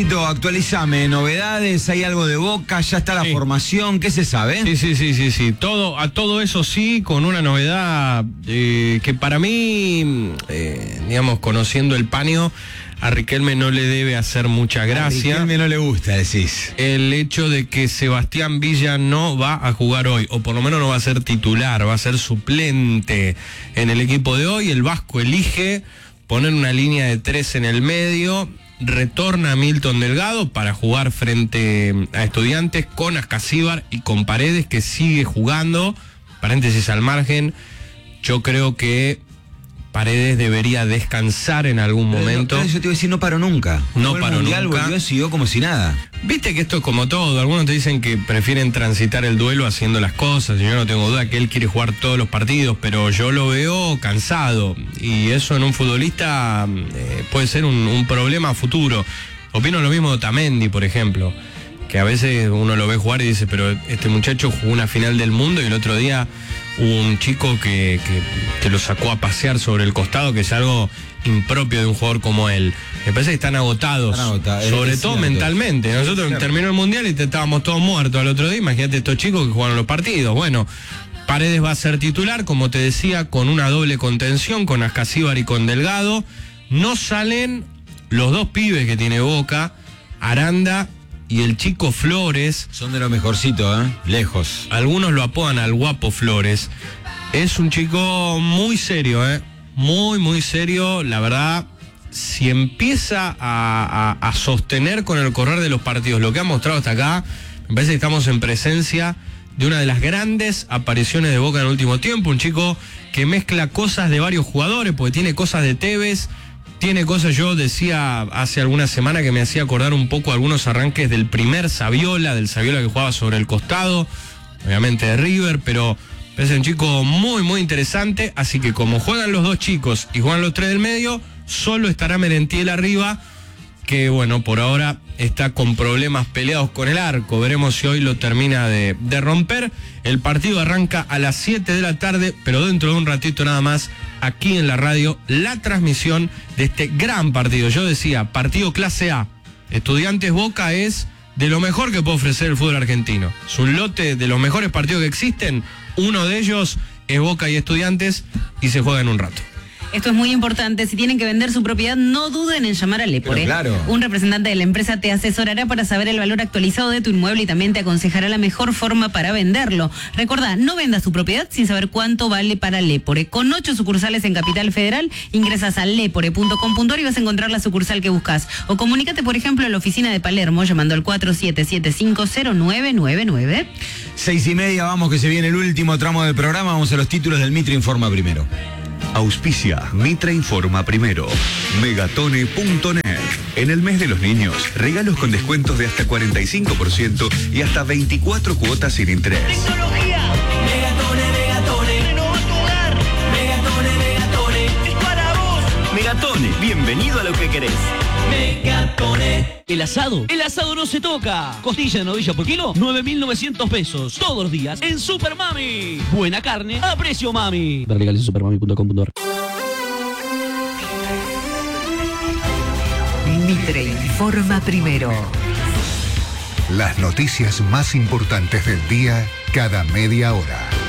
Actualizame, novedades, hay algo de Boca, ya está la formación, ¿qué se sabe? Sí. Todo eso sí, con una novedad que para mí, digamos, conociendo el paño, a Riquelme no le debe hacer mucha gracia. A Riquelme no le gusta, decís. El hecho de que Sebastián Villa no va a jugar hoy, o por lo menos no va a ser titular, va a ser suplente en el equipo de hoy. El Vasco elige poner una línea de 3 en el medio. Retorna a Milton Delgado para jugar frente a Estudiantes con Ascasíbar y con Paredes, que sigue jugando. Paréntesis al margen, yo creo que Paredes debería descansar en algún momento. Yo te iba a decir, no paró nunca. No paró nunca. Volvió, siguió como si nada. Viste que esto es como todo. Algunos te dicen que prefieren transitar el duelo haciendo las cosas. Y yo no tengo duda que él quiere jugar todos los partidos, pero yo lo veo cansado. Y eso en un futbolista puede ser un problema a futuro. Opino lo mismo de Otamendi, por ejemplo. Que a veces uno lo ve jugar y dice, pero este muchacho jugó una final del mundo y el otro día hubo un chico que lo sacó a pasear sobre el costado, que es algo impropio de un jugador como él. Me parece que están agotados, sobre todo mentalmente. Nosotros terminó el Mundial y estábamos todos muertos al otro día. Imagínate estos chicos que jugaron los partidos. Bueno, Paredes va a ser titular, como te decía, con una doble contención, con Ascasíbar y con Delgado. No salen los dos pibes que tiene Boca, Aranda y el chico Flores. Son de lo mejorcito, lejos. Algunos lo apodan al guapo Flores. Es un chico muy serio, muy serio. La verdad, si empieza a sostener con el correr de los partidos lo que ha mostrado hasta acá, me parece que estamos en presencia de una de las grandes apariciones de Boca en el último tiempo. Un chico que mezcla cosas de varios jugadores, porque tiene cosas de Tevez, tiene cosas, yo decía hace algunas semanas que me hacía acordar un poco algunos arranques del primer Saviola, del Saviola que jugaba sobre el costado, obviamente de River, pero es un chico muy interesante. Así que como juegan los dos chicos y juegan los tres del medio, solo estará Merentiel arriba, que bueno, por ahora está con problemas peleados con el arco. Veremos si hoy lo termina de romper. El partido arranca a las 7 de la tarde, pero dentro de un ratito nada más, aquí en la radio, la transmisión de este gran partido. Yo decía, partido clase A. Estudiantes Boca es de lo mejor que puede ofrecer el fútbol argentino. Es un lote de los mejores partidos que existen. Uno de ellos es Boca y Estudiantes y se juega en un rato. Esto es muy importante. Si tienen que vender su propiedad, no duden en llamar a Lepore. Claro. Un representante de la empresa te asesorará para saber el valor actualizado de tu inmueble y también te aconsejará la mejor forma para venderlo. Recordá, no vendas tu propiedad sin saber cuánto vale para Lepore. Con 8 sucursales en Capital Federal, ingresas a lepore.com.ar y vas a encontrar la sucursal que buscas. O comunícate, por ejemplo, a la oficina de Palermo llamando al 47750999. 6:30, vamos que se viene el último tramo del programa. Vamos a los títulos del Mitre Informa primero. Auspicia Mitra Informa Primero. Megatone.net. En el mes de los niños, regalos con descuentos de hasta 45% y hasta 24 cuotas sin interés. Tecnología. Megatone. Renova tu hogar. Megatone. Es para vos. Megatone, bienvenido a lo que querés. Megatone. El asado no se toca. Costilla de novilla por kilo, 9.900 pesos. Todos los días en Super Mami. Buena carne a precio mami. Ver legales en supermami.com.ar. Mitre Informa Primero. Las noticias más importantes del día cada media hora.